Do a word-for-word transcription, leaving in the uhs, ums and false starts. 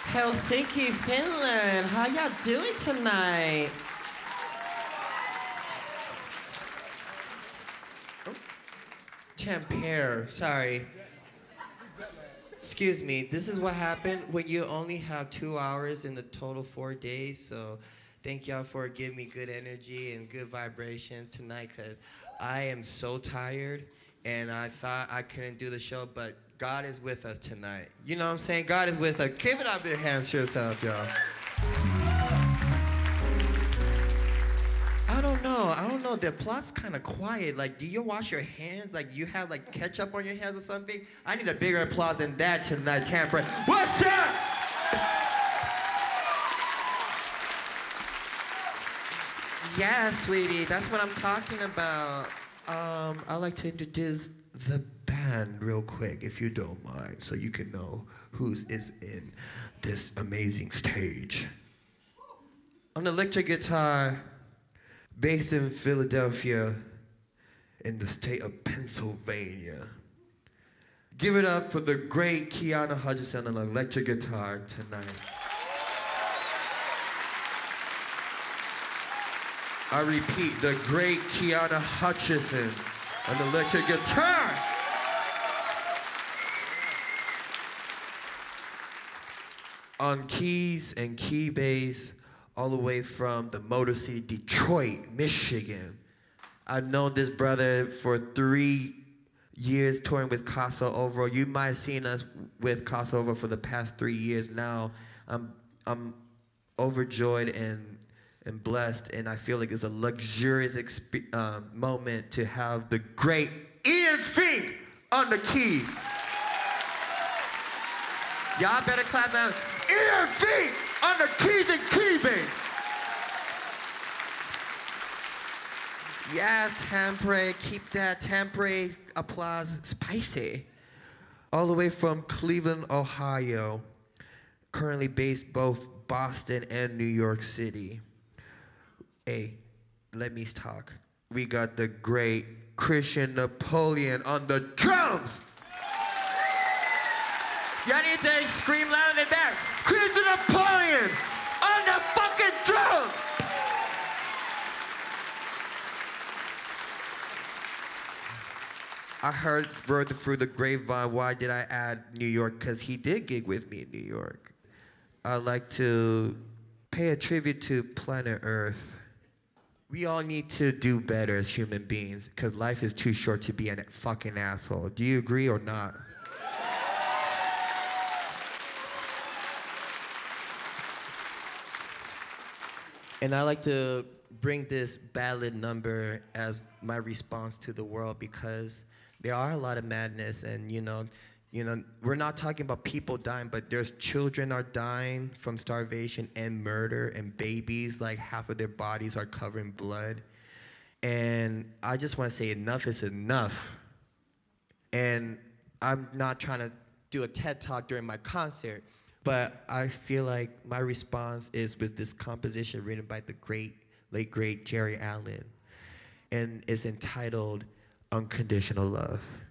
Helsinki, Finland. How y'all doing tonight? Oh. Tampere, sorry. Excuse me, this is what happened when you only have two hours in the total four days, so thank y'all for giving me good energy and good vibrations tonight, because I am so tired, and I thought I couldn't do the show, but God is with us tonight. You know what I'm saying? God is with us. Give it up your hands to yourself, y'all. I don't know. I don't know. The applause kind of quiet. Like, do you wash your hands? Like, you have, like, ketchup on your hands or something? I need a bigger applause than that tonight, Tampere. What's up? Yeah, sweetie. That's what I'm talking about. Um, I'd like to introduce the band real quick, if you don't mind, so you can know who's is in this amazing stage. On the electric guitar, based in Philadelphia, in the state of Pennsylvania. Give it up for the great Kiana Hutchison on electric guitar tonight. I repeat, the great Kiana Hutchison on electric guitar. On keys and key bass, all the way from the Motor City, Detroit, Michigan. I've known this brother for three years touring with Casa Ovo. You might have seen us with Casa Ovo for the past three years now. I'm, I'm overjoyed and, and blessed, and I feel like it's a luxurious exp- uh, moment to have the great Ian Fink on the keys. Y'all better clap out. Ian Fink on the keys and key bass. Yeah, Tampere, keep that Tampere applause spicy. All the way from Cleveland, Ohio, currently based both Boston and New York City. Hey, let me talk. We got the great Christian Napoleon on the drums. Y'all need to scream louder than that. Christian Napoleon on the fucking drums. I heard word through the grapevine, why did I add New York? Because he did gig with me in New York. I'd like to pay a tribute to planet Earth. We all need to do better as human beings, because life is too short to be a fucking asshole. Do you agree or not? And I like to bring this ballad number as my response to the world, because there are a lot of madness, and you know, you know, we're not talking about people dying, but there's children are dying from starvation and murder, and babies, like half of their bodies are covered in blood. And I just want to say enough is enough. And I'm not trying to do a TED Talk during my concert, but I feel like my response is with this composition written by the great, late great Jerry Allen, and it's entitled Unconditional Love.